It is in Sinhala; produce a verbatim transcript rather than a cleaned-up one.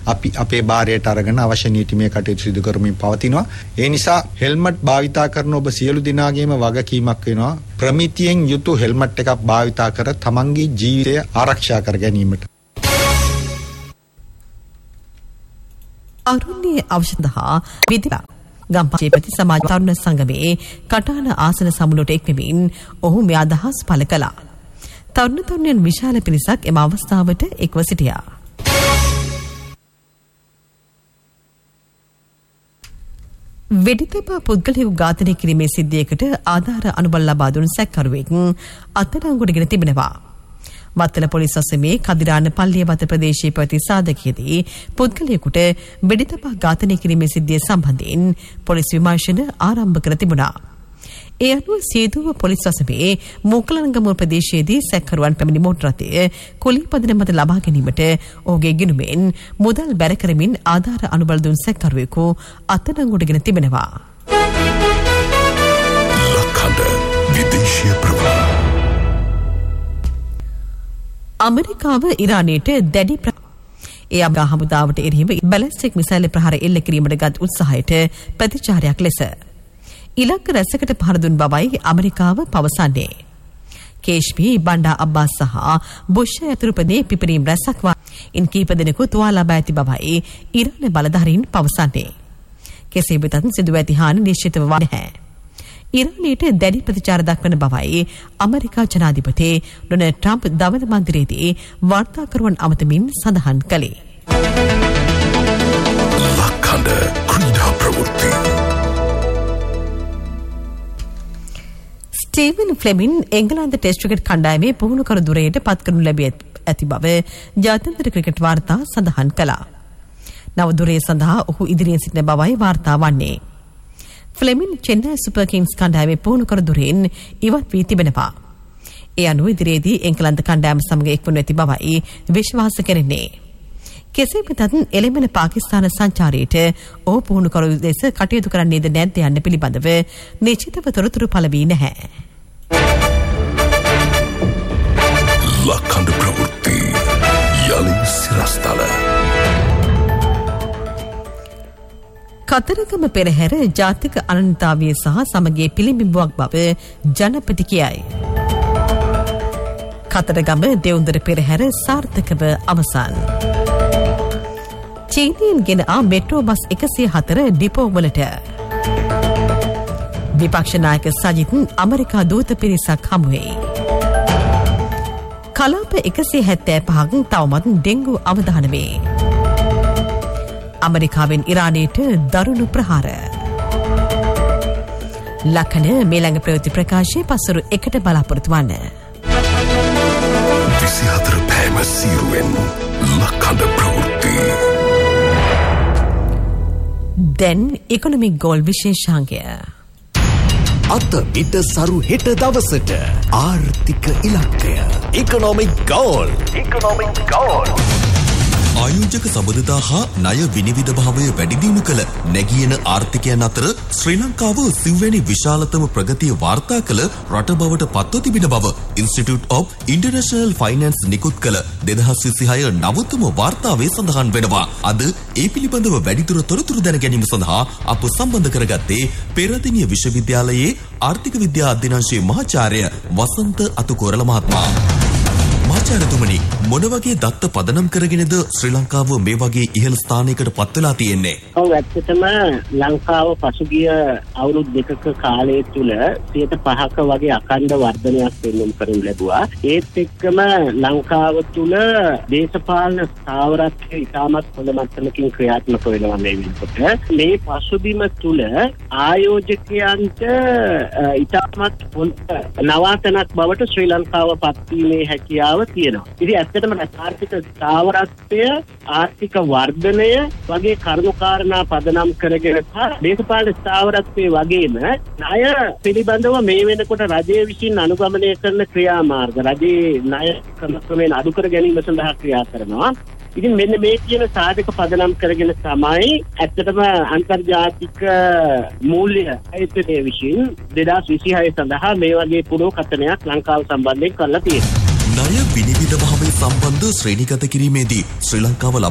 අපි අපේ භාරයට අරගෙන අවශ්‍ය නීතිමය කටයුතු සිදු කරමින් පවතිනවා. ඒ නිසා හෙල්මට් භාවිතා කරන ඔබ සියලු දෙනාගේම වගකීමක් වෙනවා ප්‍රමිතියෙන් යුතු හෙල්මට් එකක් භාවිතා කර තමන්ගේ ජීවිතය ආරක්ෂා කර ගැනීමට. අරුණ්‍ය ඖෂධහා විද්‍යා ගම්පහේපති සමාජ තරුණ සංගමයේ කටහන ආසන සමුළුවට එක්වෙමින් ඔහු මේ අදහස් පළ කළා. තරුණ තරුණියන් විශාල පිරිසක් එම අවස්ථාවට එක්ව සිටියා. වෙඩිතබා පුද්ගලයෙකු ඝාතනය කිරීමේ සිද්ධියකට ආධාර අනුබල ලබා දුන් සැකකරුවෙක් අත්අඩංගුවටගෙන තිබෙනවා. වත්තල පොලිස් අසමේ කදිරාන පල්ලියවත ප්‍රදේශයේ පැවති සාධකයේදී පුද්ගලයෙකුට වෙඩිතබා ඝාතනය කිරීමේ සිද්ධිය සම්බන්ධයෙන් පොලිස් විමර්ශන ආරම්භ කර තිබුණා. ඒ අනුව සීදුව පොලිස් අසමේ මූකලංගමුව ප්‍රදේශයේදී සැකකරුවන් පැමිණි මෝටර රථය කුලී පදනම මත ලබා ගැනීමට ඔහුගේ ගිණුමෙන් මුදල් බැර කරමින් ආධාර අනුබල දුන් සැකකරුවෙකු අත්අඩංගුවටගෙන තිබෙනවා. ලක්හඬ විදේශීය ප්‍රවාහ අමරිකාව ඉරානයට දැඩි ඒ අමරා හමුදාවට එරෙහිව බැලිස්ටික් මිසයිල් ප්‍රහාර එල්ල කිරීමට ගත් උත්සාහයට ප්‍රතිචාරයක් ලෙස ඉලක්ක රැසකට පහර දුන් බවයි ඇමරිකාව පවසන්නේ. කේෂ්මී බණ්ඩා අබ්බාස් සහ බුෂ් ඇතුරුපදේ පිපිරීම් රැසක් වා ඉන් කීප දෙනෙකු තුවාල ලබා ඇති බවයි ඉරාන බලධාරීන් පවසන්නේ. කෙසේ වෙතත් සිදුව ඇති හානි නිශ්චිතව නැහැ. ඉරානයට දැඩි ප්‍රතිචාර දක්වන බවයි ඇමරිකා ජනාධිපති ඩොනල්ඩ් ට්‍රම්ප් දවන මන්දිරයේදී වාර්තාකරුවන් අමතමින් සඳහන් කළේ. ලක්හඬ ක්‍රීඩා ප්‍රවෘත්ති ස්ටීවන් ෆ්ලෙමින් එංගලන්ත ටෙස්ට් ක්‍රිකට් කණ්ඩායමේ පුහුණුකරු දුරයට පත් කරනු ලැබී ඇති බව ජාත්‍යන්තර ක්‍රිකට් වාර්තා සඳහන් කළා. නව දුරය සඳහා ඔහු ඉදිරියෙන් සිටින බවයි වාර්තා වන්නේ. ෆ්ලෙමින් චෙන්නයි සුපර් කිංස් කණ්ඩායමේ පුහුණුකරු දුරෙන් ඉවත් වී තිබෙනවා. ඒ අනුව ඉදිරියේදී එංගලන්ත කණ්ඩායම සමග එක්වනු ඇති බවයි විශ්වාස කෙරෙන්නේ. කෙසේ වෙතත් එළෙමන පාකිස්තාන සංචාරයට ඔහු පුහුණුකරු ලෙස කටයුතු කරන්නේද නැද්ද යන්න පිළිබඳව නිශ්චිතව තොරතුරු පළ වී නැහැ. ලක්හඬ ප්‍රවෘත්ති යලි සිරස්තල කතරගම පෙරහැර ජාතික අනන්‍යතාවය සහ සමගිය පිළිඹුවක් බව ජනපති කියයි. කතරගම දෙවුන්දර පෙරහැර සාර්ථකව අවසන්. චීනයෙන් ගෙන ආ මෙට්‍රෝ බස් එකසිය හතර ඩිපෝ වලට. විපක්ෂ නායක සජිත් ඇමරිකා දූත පිරිසක් හමුවේ. කලාප එකසිය හැත්තෑ පහක් තවමත් ඩෙංගු අවදානමේ. ඇමරිකාවෙන් ඉරානයට දරුණු ප්‍රහාර. ලක්හන මේ ළඟ ප්‍රවෘත්ති ප්‍රකාශය පසුරු එකට බලාපොරොත්තු වන්න. විසිහතර පෑම සීරුවෙන් ලක්හඬ ප්‍රවෘත්ති. දැන් ඉකොනොමික් ගෝල් විශේෂාංගය. අත පිට සරු හෙට දවසට ආර්ථික ඉලක්කය ඉකොනොමික් ගෝල් ඉකොනොමික් ගෝල්. ආයෝජක සබඳතා හා ණය විනිවිද භාවය වැඩි දියුණු කළ නැගියන ආර්ථිකයන් අතර ශ්‍රී ලංකාව සිව්වැනි විශාලතම ප්‍රගතිය වාර්තා කළ රට බවට පත්ව තිබෙන බව ඉන්ස්ටිටියුට් ඔෆ් ඉන්ටර්නැෂනල් ෆයිනෑන්ස් නිකුත් කළ දෙදහස් විසිහය නවතම වාර්තාවේ සඳහන් වෙනවා. අද ඒ පිළිබඳව වැඩිදුර තොරතුරු දැන ගැනීම සඳහා අප සම්බන්ධ කරගත්තේ පෙරදිනිය විශ්වවිද්‍යාලයේ ආර්ථික විද්‍යා අධ්‍යනාංශයේ මහාචාර්ය වසන්ත අතුකෝරළ මහත්මයා. මහාචාර්යතුමනි, මොන වගේ දත්ත පදනම් කරගෙනද ශ්‍රී ලංකාව මේ වගේ ඉහළ ස්ථානයකට පත් වෙලා තියෙන්නේ? ඔව්, ඇත්තටම ලංකාව පසුගිය අවුරුදු දෙකක කාලය තුල සියයට පහක වගේ අඛණ්ඩ වර්ධනයක් පෙන්වන්න කරනු ලැබුවා. ඒත් එක්කම ලංකාව තුල දේශපාලන ස්ථාවරත්වය ඉතාමත් හොඳ මට්ටමකින් ක්‍රියාත්මක වෙනවා මේ වෙනකොට. මේ පසුබිම තුල ආයෝජකයන්ට ඉතාමත් හොඳ නවාතනක් බවට ශ්‍රී ලංකාව පත් වීමේ හැකියාව තියෙනවා. ඉතින් ඇත්තටම ආර්ථික ස්ථාවරත්වය, ආර්ථික වර්ධනය වගේ කරුණු කාරණා පදනම් කරගෙන දේශපාලන ස්ථාවරත්වයේ වගේම ණය පිළිබඳව මේ වෙනකොට රජය විසින් අනුගමනය කරන ක්‍රියාමාර්ග, රජයේ ණය ක්‍රමයෙන් අඩු කර ගැනීම සඳහා ක්‍රියා කරනවා. ඉතින් මෙන්න මේ කියන සාධක පදනම් කරගෙන තමයි ඇත්තටම අන්තර්ජාතික මූල්‍ය ආයතනය විසින් දෙදහස් විසිහය සඳහා මේ වගේ පුරෝකථනයක් ලංකාව සම්බන්ධයෙන් කරලා තියෙනවා. ණය විනිවිද භාවය සම්බන්ධ ශ්‍රේණිගත කිරීමේදී ශ්‍රී ලංකාව